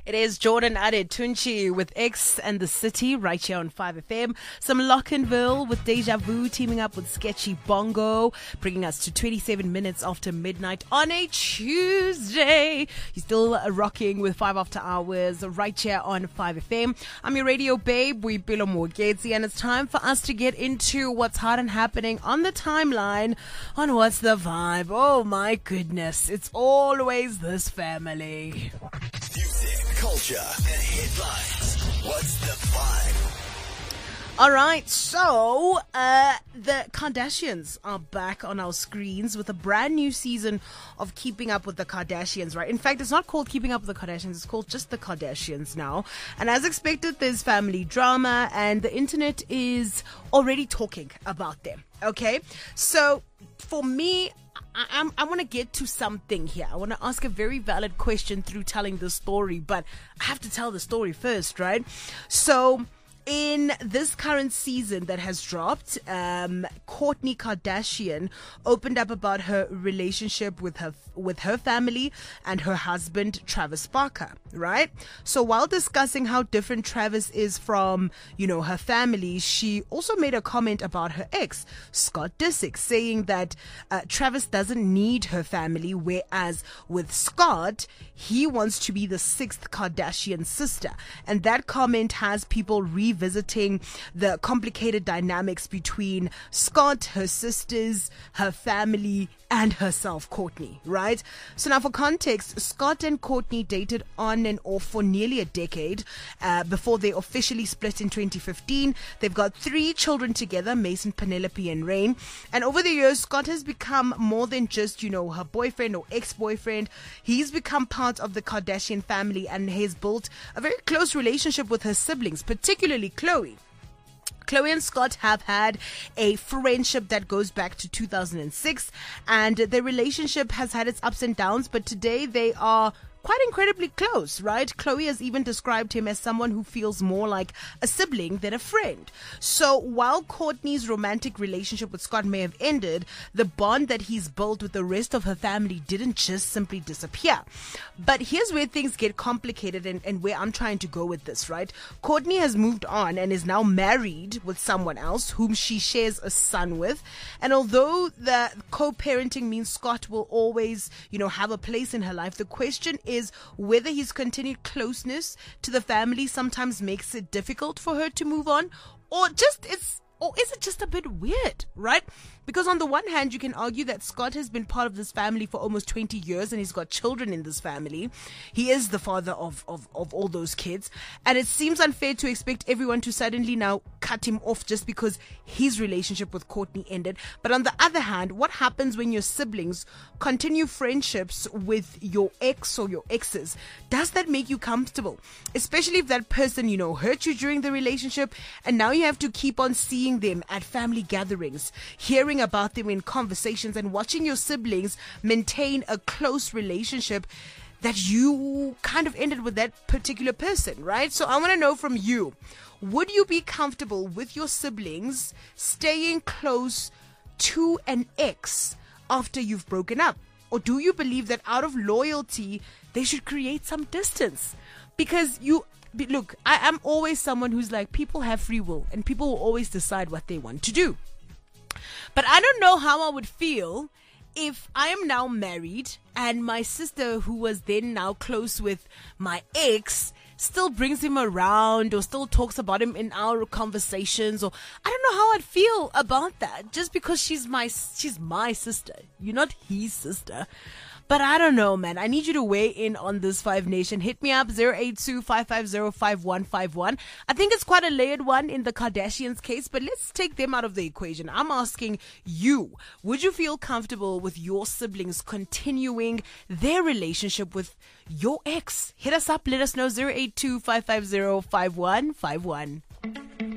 It is Jordan Adetunchi with X and the City right here on 5FM. Some Lockenville with Deja Vu teaming up with Sketchy Bongo, bringing us to 27 minutes after midnight on a Tuesday. You're still rocking with 5 After Hours right here on 5FM. I'm your radio babe, Boipelo Mogezi, and it's time for us to get into what's hot and happening on the timeline on What's the Vibe. Oh my goodness, it's always this family. Music, culture, and headlines. What's the vibe? All right, so the Kardashians are back on our screens with a brand new season of Keeping Up with the Kardashians, right? In fact, it's not called Keeping Up with the Kardashians, it's called just the Kardashians now. And as expected, there's family drama and the internet is already talking about them, okay? So for me, I want to get to something here. I want to ask a very valid question through telling the story, but I have to tell the story first, right? So in this current season that has dropped, Kourtney Kardashian opened up about her relationship with her family and her husband Travis Barker, right? So while discussing how different Travis is from, her family, she also made a comment about her ex, Scott Disick, saying that Travis doesn't need her family, whereas with Scott, he wants to be the sixth Kardashian sister. And that comment has people revisiting the complicated dynamics between Scott, her sisters, her family, and herself, Kourtney, right? So now for context, Scott and Kourtney dated on and off for nearly a decade before they officially split in 2015. They've got 3 children together, Mason, Penelope, and Rain. And over the years, Scott has become more than just, her boyfriend or ex-boyfriend. He's become part of the Kardashian family and has built a very close relationship with her siblings, particularly Khloe. Khloe and Scott have had a friendship that goes back to 2006, and their relationship has had its ups and downs, but today they are quite incredibly close, right? Khloe has even described him as someone who feels more like a sibling than a friend. So while Kourtney's romantic relationship with Scott may have ended, the bond that he's built with the rest of her family didn't just simply disappear. But here's where things get complicated and where I'm trying to go with this, right? Kourtney has moved on and is now married with someone else whom she shares a son with. And although the co-parenting means Scott will always, have a place in her life, the question is whether his continued closeness to the family sometimes makes it difficult for her to move on, or is it just a bit weird, right? Because on the one hand, you can argue that Scott has been part of this family for almost 20 years and he's got children in this family. He is the father of all those kids. And it seems unfair to expect everyone to suddenly now cut him off just because his relationship with Kourtney ended. But on the other hand, what happens when your siblings continue friendships with your ex or your exes? Does that make you comfortable? Especially if that person, hurt you during the relationship and now you have to keep on seeing them at family gatherings, hearing about them in conversations and watching your siblings maintain a close relationship that you kind of ended with that particular person, right? So I want to know from you, would you be comfortable with your siblings staying close to an ex after you've broken up? Or do you believe that out of loyalty, they should create some distance? Because look, I am always someone who's like, people have free will and people will always decide what they want to do. But I don't know how I would feel if I am now married and my sister, who was then now close with my ex, still brings him around or still talks about him in our conversations, or I don't know how I'd feel about that just because she's my sister. You're not his sister. But I don't know, man. I need you to weigh in on this, Five Nation. Hit me up, 082-550-5151. I think it's quite a layered one in the Kardashians case, but let's take them out of the equation. I'm asking you, would you feel comfortable with your siblings continuing their relationship with your ex? Hit us up. Let us know, 082-550-5151.